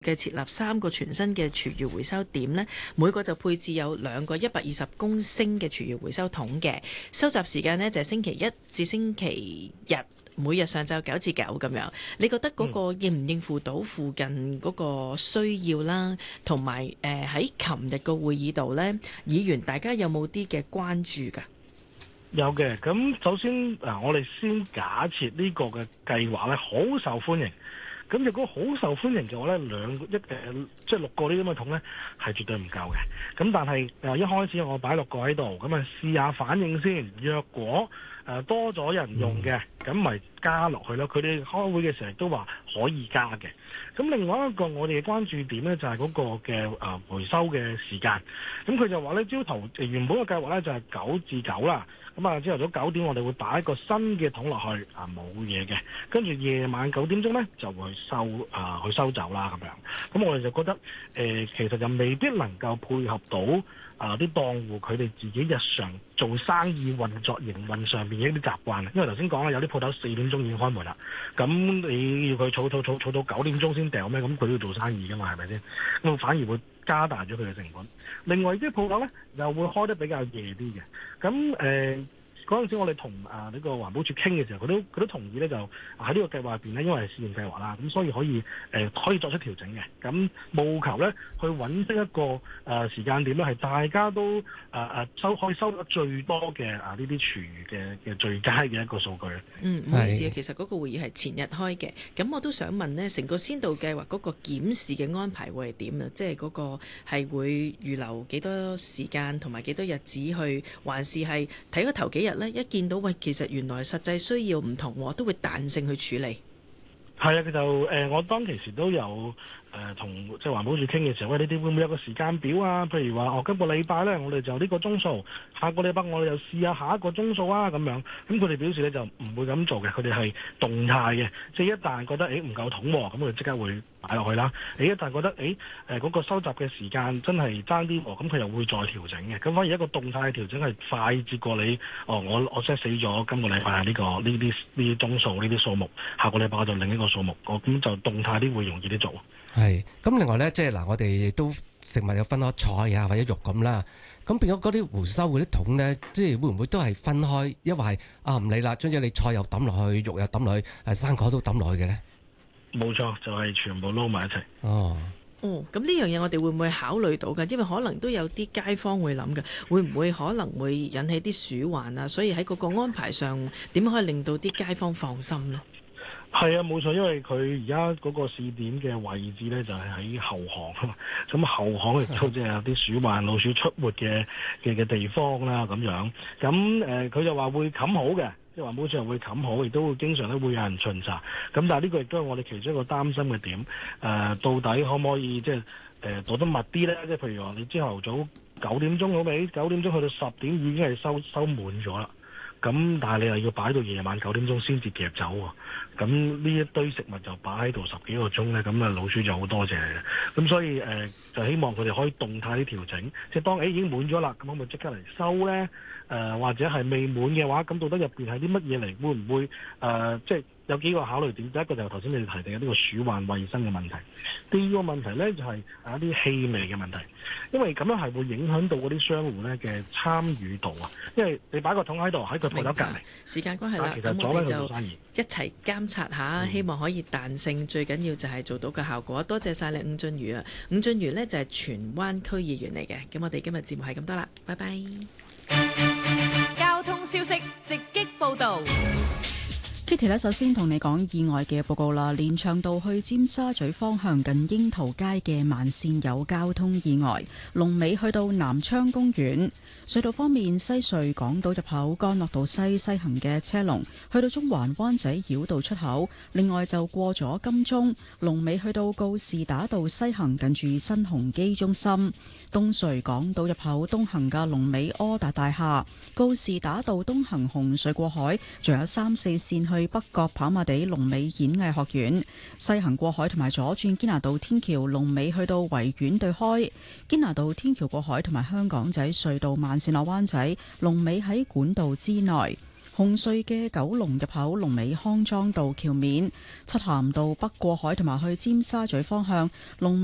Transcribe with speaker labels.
Speaker 1: 嘅設立3個全新嘅廚餘回收點呢，每個就配置有2個120公升嘅廚餘回收桶嘅，收集時間呢，就係星期1至星期日，每日上晝9至9咁樣。你覺得嗰個應唔應付到附近嗰個需要啦？同埋喺琴日個會議度呢，議員大家有冇啲嘅關注㗎？
Speaker 2: 有嘅。咁首先我哋先假設呢個嘅計劃呢好受歡迎。咁如果好受歡迎嘅話呢，即係6個呢啲咁嘅桶呢，係絕對唔夠嘅。咁但係一開始我擺6個喺度，咁啊試下反應先。若果多咗人用嘅，咁咪加落去咯。佢哋開會嘅時候都話可以加嘅。咁另外一個我哋嘅關注點呢，就係嗰個嘅回收嘅時間。咁佢就話呢，朝頭原本嘅計劃呢，就係9至9啦。咁啊，朝頭早9點我哋會擺一個新嘅桶落去，冇嘢嘅。跟住夜晚9點鐘呢，就會去收走啦咁樣。咁我哋就覺得其實就未必能夠配合到啲檔戶佢哋自己日常做生意運作營運上面嘅一啲習慣。因為頭先講啦，有啲鋪頭4點鐘已經開門啦，咁你要佢儲到9點鐘先掉咩？咁佢都要做生意噶嘛，係咪先？咁反而會加大咗佢嘅成本。另外啲鋪頭呢，又會開得比較夜啲嘅。咁嗰陣時我哋同呢個環保署傾嘅時候，佢都同意呢，就喺呢個計劃入邊呢，因為係試驗計劃啦，咁所以可以作出調整嘅。咁務求呢，去揾出一個時間點呢，係大家都可以收得最多嘅呢啲廚餘嘅最佳嘅一個數據。
Speaker 1: 唔好意思啊，其實嗰個會議係前日開嘅。咁我都想問呢，成個先導計劃嗰個檢視嘅安排會係點啊？即係嗰個係會預留幾多時間同埋幾多日子去，還是係睇個頭幾日一見到喂，其實原來實際需要唔同，都會彈性去處理。
Speaker 2: 係啊，佢就我當其時都有同即係環保署傾嘅時候，喂，你哋會唔會有個時間表啊？譬如話，今個禮拜呢，我哋就呢個鐘數，下個禮拜我哋就試下下一個鐘數啊，咁樣。咁佢哋表示呢，就唔會咁做嘅，佢哋係動態嘅，即係一旦覺得唔夠桶喎，咁佢即刻會擺落去啦。一旦覺得嗰個收集嘅時間真係爭啲喎，咁佢又會再調整嘅。咁反而一個動態嘅調整係快捷過你我 set 死咗今個禮拜呢啲鐘數呢啲數目，下個禮拜我就另一個數目，咁就動態啲會容易啲做。
Speaker 3: 係，咁另外呢，即係嗱，我哋都食物有分開菜啊或者肉咁啦，咁變咗嗰啲回收嗰啲桶呢，即係會唔會都係分開？因為係唔理啦，總之你菜又抌落去，肉又抌落去，生果都抌落去嘅呢？
Speaker 2: 冇錯，就係全部撈埋一齊。
Speaker 1: 咁呢樣嘢我哋會唔會考慮到㗎？因為可能都有啲街坊會諗嘅，會唔會可能會引起啲鼠患啊？所以喺嗰個安排上，點可以令到啲街坊放心呢？
Speaker 2: 係啊，冇錯，因為佢而家嗰個試點嘅位置呢，就係喺後巷啊嘛，咁後巷亦都即係有啲鼠患、老鼠出沒嘅地方啦，咁樣。咁佢就話會冚好嘅，即係環保署會冚好，亦都會經常咧會有人巡查。咁但係呢個亦都係我哋其中一個擔心嘅點。到底可唔可以即係做得密啲呢？即係譬如話你朝頭早9點鐘好未？9點鐘去到10點已經係收滿咗啦。咁但係你又要擺到夜晚9點鐘先至夾走喎，咁呢一堆食物就擺喺度10幾個鐘呢，咁老鼠就好多謝你嘅。咁所以就希望佢哋可以動態啲調整，即係當已經滿咗啦，咁可唔可以即刻嚟收呢？或者係未滿嘅話，咁到底入邊係啲乜嘢嚟？會唔會即係有幾個考慮點？第一個就係頭先你哋提定嘅呢個鼠患衞生嘅問題。第二個問題呢，就係一啲氣味嘅問題，因為咁樣係會影響到嗰啲商戶呢嘅參與度啊。因為你擺個桶喺度，喺佢鋪頭隔離，
Speaker 1: 時間關係啦，
Speaker 2: 其實
Speaker 1: 咁我哋就
Speaker 2: 阻緊佢做生意。
Speaker 1: 一齊監察下，希望可以彈性，最緊要就係做到個效果。多謝晒你伍俊瑜啊！伍俊瑜呢就係荃灣區議員嚟嘅。咁我哋今日節目係咁多啦，拜拜。
Speaker 4: 交通消息直擊報導。
Speaker 5: Kitty 呢，首先同你講意外嘅報告啦。連翔道去尖沙咀方向近櫻桃街嘅慢線有交通意外，龍尾去到南昌公園。隧道方面，西隧港島入口干諾道西行嘅車龍去到中環灣仔繞道出口，另外就過咗金鐘，龍尾去到告士打道西行近住新鴻基中心。東隧港島入口東行嘅龍尾柯達大廈，告士打道東行紅隧過海，仲有3、4線去北角跑馬地龍尾演藝學院，西行過海同埋左轉堅拿道天橋龍尾去到維園對開，堅拿道天橋過海同埋香港仔隧道慢線落灣仔龍尾喺管道之內。 紅隧嘅九龍入口龍尾康莊道橋面，漆咸道北過海同埋去尖沙咀方向龍